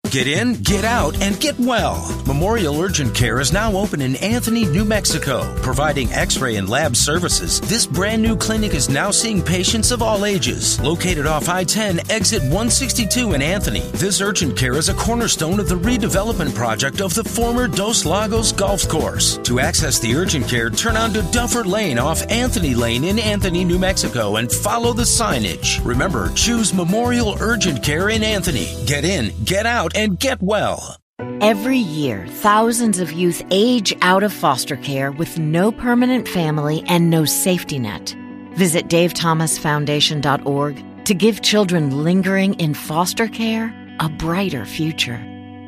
Get in, get out, and get well. Memorial Urgent Care is now open in Anthony, New Mexico, providing x-ray and lab services. This brand new clinic is now seeing patients of all ages. Located off I-10, exit 162 in Anthony, this urgent care is a cornerstone of the redevelopment project of the former Dos Lagos Golf Course. To access the urgent care, turn onto Duffer Lane off Anthony Lane in Anthony, New Mexico, and follow the signage. Remember, choose Memorial Urgent Care in Anthony. Get in, get out, and get well. Every year, thousands of youth age out of foster care with no permanent family and no safety net. Visit DaveThomasFoundation.org to give children lingering in foster care a brighter future.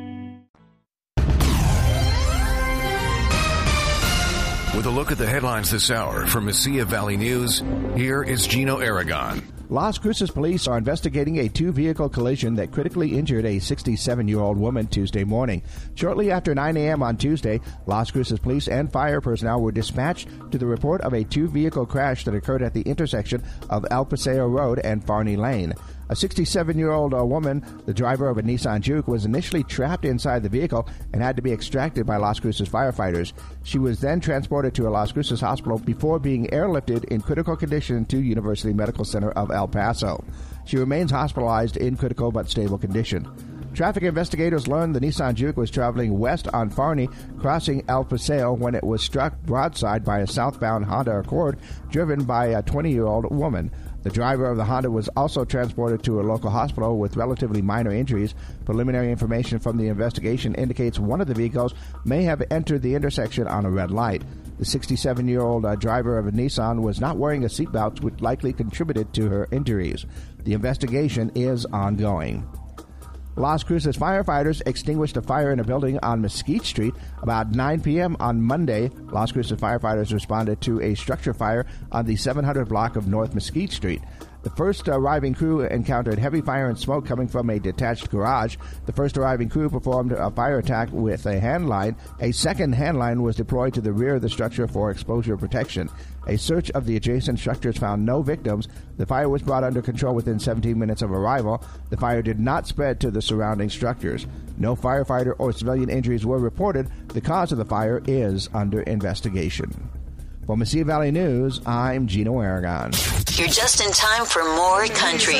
With a look at the headlines this hour from Mesilla Valley News, here is Gino Aragon. Las Cruces police are investigating a two-vehicle collision that critically injured a 67-year-old woman Tuesday morning. Shortly after 9 a.m. on Tuesday, Las Cruces police and fire personnel were dispatched to the report of a two-vehicle crash that occurred at the intersection of El Paseo Road and Farney Lane. A 67-year-old woman, the driver of a Nissan Juke, was initially trapped inside the vehicle and had to be extracted by Las Cruces firefighters. She was then transported to a Las Cruces hospital before being airlifted in critical condition to University Medical Center of El Paso. She remains hospitalized in critical but stable condition. Traffic investigators learned the Nissan Juke was traveling west on Farney, crossing El Paseo, when it was struck broadside by a southbound Honda Accord driven by a 20-year-old woman. The driver of the Honda was also transported to a local hospital with relatively minor injuries. Preliminary information from the investigation indicates one of the vehicles may have entered the intersection on a red light. The 67-year-old driver of a Nissan was not wearing a seatbelt, which likely contributed to her injuries. The investigation is ongoing. Las Cruces firefighters extinguished a fire in a building on Mesquite Street about 9 p.m. on Monday. Las Cruces firefighters responded to a structure fire on the 700 block of North Mesquite Street. The first arriving crew encountered heavy fire and smoke coming from a detached garage. The first arriving crew performed a fire attack with a hand line. A second hand line was deployed to the rear of the structure for exposure protection. A search of the adjacent structures found no victims. The fire was brought under control within 17 minutes of arrival. The fire did not spread to the surrounding structures. No firefighter or civilian injuries were reported. The cause of the fire is under investigation. For Mesilla Valley News, I'm Gino Aragon. You're just in time for more country.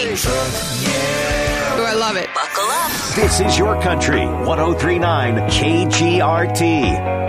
Oh, I love it. Buckle up. This is your country, 103.9 KGRT.